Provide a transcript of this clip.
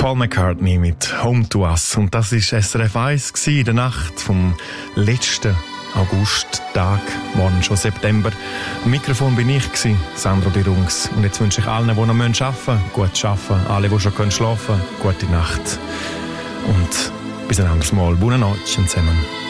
Paul McCartney mit «Home to Us». Und das war SRF 1 in der Nacht vom letzten Augusttag, morgen schon September. Am Mikrofon bin ich, Sandro Birungs. Und jetzt wünsche ich allen, die noch arbeiten müssen, gut arbeiten. Alle, die schon schlafen können, gute Nacht. Und bis ein anderes Mal. Buona notte zusammen.